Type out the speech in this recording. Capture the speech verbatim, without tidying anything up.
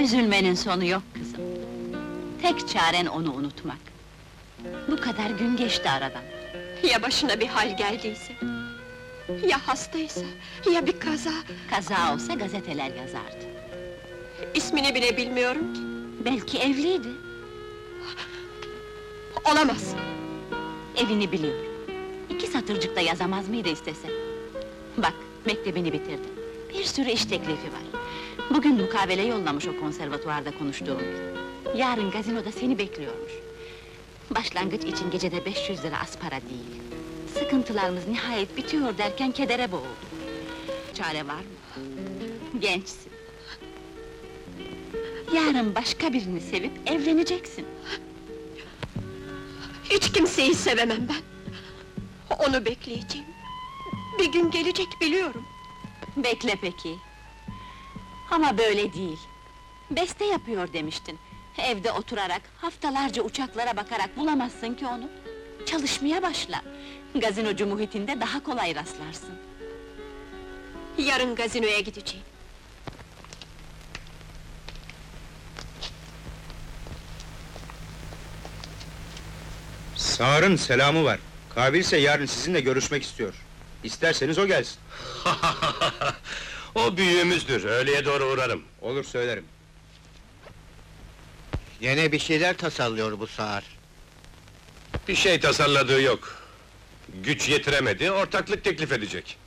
Üzülmenin sonu yok kızım. Tek çaren onu unutmak. Bu kadar gün geçti aradan. Ya başına bir hal geldiyse? Ya hastaysa, ya bir kaza? Kaza olsa gazeteler yazardı. İsmini bile bilmiyorum ki. Belki evliydi. Olamaz! Evini biliyorum. İki satırcıkta yazamaz mıydı istese? Bak, mektebini bitirdi. Bir sürü iş teklifi var. Bugün mukavele yollamış o konservatuvarda konuştuğum biri. Yarın gazinoda seni bekliyormuş. Başlangıç için gecede beş yüz lira az para değil. Sıkıntılarımız nihayet bitiyor derken kedere boğuldu. Çare var mı? Gençsin. Yarın başka birini sevip evleneceksin. Hiç kimseyi sevemem ben! Onu bekleyeceğim. Bir gün gelecek biliyorum. Bekle peki. Ama böyle değil. Beste yapıyor demiştin. Evde oturarak, haftalarca uçaklara bakarak bulamazsın ki onu. Çalışmaya başla. Gazinocu muhitinde daha kolay rastlarsın. Yarın gazinoya gideceğim. Sağır'ın selamı var. Kabilse yarın sizinle görüşmek istiyor. İsterseniz o gelsin. O büyüğümüzdür, öğleye doğru uğrarım. Olur, söylerim. Yine bir şeyler tasarlıyor bu Sağır. Bir şey tasarladığı yok. Güç yetiremedi, ortaklık teklif edecek.